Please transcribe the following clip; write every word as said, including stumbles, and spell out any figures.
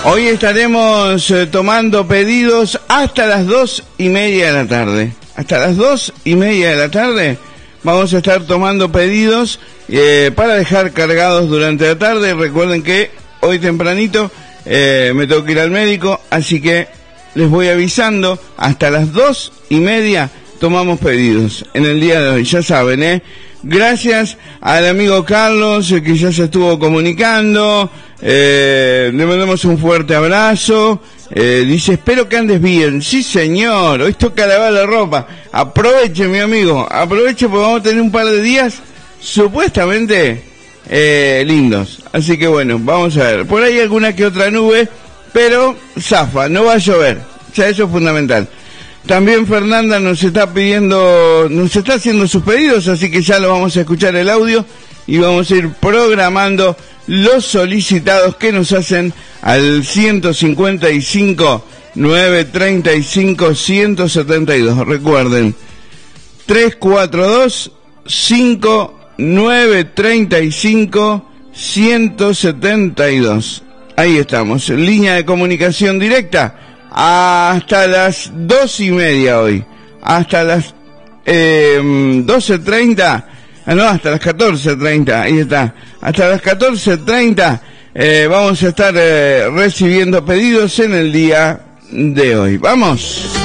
Hoy estaremos eh, tomando pedidos hasta las dos y media de la tarde. Hasta las dos y media de la tarde vamos a estar tomando pedidos eh, para dejar cargados durante la tarde. Recuerden que hoy tempranito eh, me tengo que ir al médico, así que les voy avisando. Hasta las dos y media tomamos pedidos en el día de hoy, ya saben, ¿eh? Gracias al amigo Carlos, eh, que ya se estuvo comunicando. Eh, le mandamos un fuerte abrazo. Eh, dice, espero que andes bien. Sí, señor, hoy toca lavar la ropa. Aproveche, mi amigo, aproveche porque vamos a tener un par de días supuestamente eh, lindos. Así que bueno, vamos a ver. Por ahí alguna que otra nube, pero zafa, no va a llover. O sea, eso es fundamental. También Fernanda nos está pidiendo, nos está haciendo sus pedidos, así que ya lo vamos a escuchar el audio y vamos a ir programando los solicitados que nos hacen al ciento cincuenta y cinco, novecientos treinta y cinco, ciento setenta y dos. Recuerden, tres cuatro dos, cinco nueve tres cinco, ciento setenta y dos. Ahí estamos, línea de comunicación directa hasta las dos y media hoy, hasta las eh, doce treinta. Ah, no, hasta las catorce treinta, ahí está. Hasta las catorce treinta eh, vamos a estar eh, recibiendo pedidos en el día de hoy. ¡Vamos!